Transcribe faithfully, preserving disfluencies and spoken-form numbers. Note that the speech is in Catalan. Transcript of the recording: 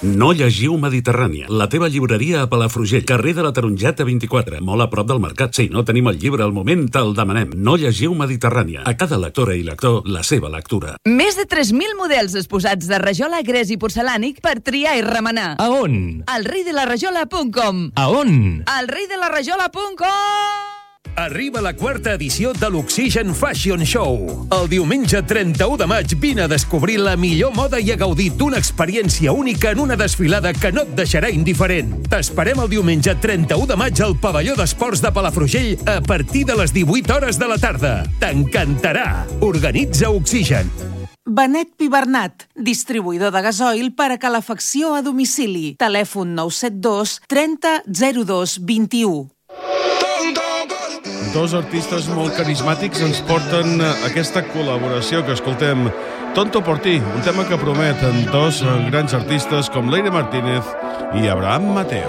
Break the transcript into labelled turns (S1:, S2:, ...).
S1: No llegiu Mediterrània, la teva llibreria a Palafrugell, carrer de la Tarongeta vint-i-quatre, molt a prop del mercat. Si no tenim el llibre al moment, te'l demanem. No llegiu Mediterrània. A cada lectora i lector, la seva lectura.
S2: Més de tres mil models exposats de rajola, gres i porcelànic per triar i remenar.
S3: A on?
S2: Al rei de la rajola punt com.
S3: A on?
S2: Al rei de la rajola punt com.
S4: Arriba la quarta edició de l'Oxigen Fashion Show. El diumenge trenta-u de maig vine a descobrir la millor moda i a gaudir d'una experiència única en una desfilada que no et deixarà indiferent. T'esperem el diumenge trenta-u de maig al pavelló d'esports de Palafrugell a partir de les divuit hores de la tarda. T'encantarà! Organitza Oxigen.
S5: Benet Pibernat, distribuïdor de gasoil per a calefacció a domicili. Telèfon nou set dos trenta zero dos vint-i-u.
S6: Dos artistes molt carismàtics ens porten aquesta col·laboració que escoltem. Tonto por ti, un tema que prometen dos grans artistes com Leire Martínez i Abraham Mateo.